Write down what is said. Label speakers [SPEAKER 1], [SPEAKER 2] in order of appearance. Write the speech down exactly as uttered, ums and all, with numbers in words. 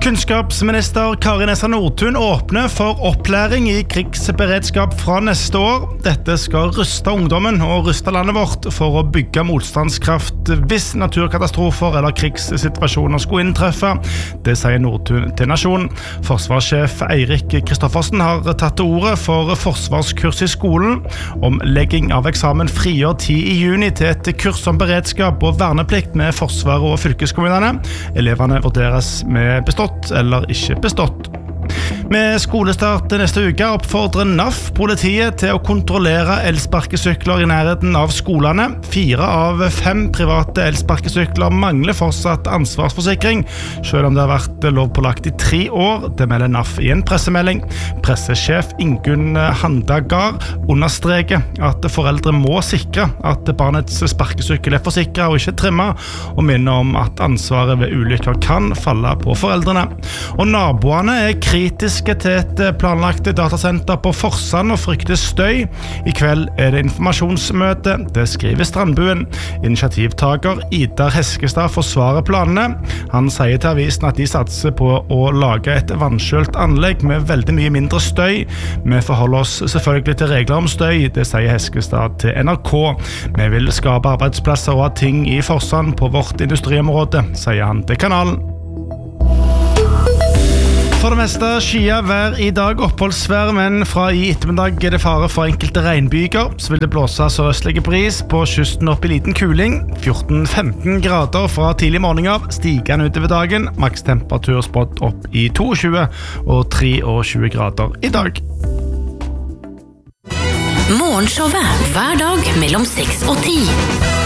[SPEAKER 1] Kunnskapsminister Kari Nessa Nordtun åpner for opplæring i krigsberedskap fra neste år. Dette skal ruste ungdommen og ruste landet vårt for å bygge motstandskraft hvis naturkatastrofer eller krigssituasjoner skulle inntreffe. Det sier Nordtun til Nasjonen. Forsvarssjef Eirik Kristoffersen har tatt til ordet for forsvarskurs i skolen. Omlegging av eksamen frigjør tid i juni til et kurs om beredskap og verneplikt med forsvar og fylkeskommunene. Elevene vurderes med bestått eller ikke bestått. Med skolestart neste uke oppfordrer N A F politiet til å kontrollere elsparkesykler i nærheten av skolene. Fire av fem private elsparkesykler mangler fortsatt ansvarsforsikring, selv om det har vært lovpålagt i tre år. Det melder N A F i en pressemelding. Pressesjef Ingunn Handagar understreker at foreldre må sikre at barnets sparkesykkel er forsikret og ikke trimmet, og minner om at ansvaret ved ulykker kan falle på foreldrene. Og naboene er kritiske til et planlagt datasenter på Forsand og frykter støy. I kveld er det informasjonsmøte, det skriver Strandbuen. Initiativtaker Idar Heskestad forsvarer planene. Han sier til avisen at de satser på å lage et vanskjølt anlegg med veldig mye mindre støy. Vi forholder oss selvfølgelig til regler om støy, det sier Heskestad til N R K. Vi vil skape arbeidsplasser og ha ting i Forsand på vårt industriområde, sier han til kanalen. For det meste skyet vær i dag, oppholdsvær, men fra i ettermiddag er det fare for enkelte regnbyger. Så vil det blåse sørøstlige bris på kysten opp i liten kuling. fjorten til femten grader fra tidlig morgen av, stigende utover dagen. Makstemperatur spådd opp i tjueto og tjuetre grader i dag.
[SPEAKER 2] Morgenshowet hver dag mellom seks og ti.